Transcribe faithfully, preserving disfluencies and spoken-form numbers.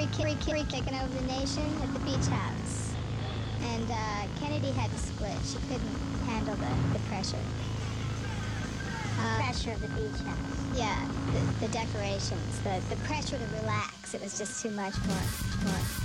free, free, free taking over the nation at the beach house. And uh, Kennedy had to split. She couldn't handle the, the pressure. Uh, Pressure of the beach house. yeah, the, the decorations, the, the pressure to relax. It was just too much for her. For her.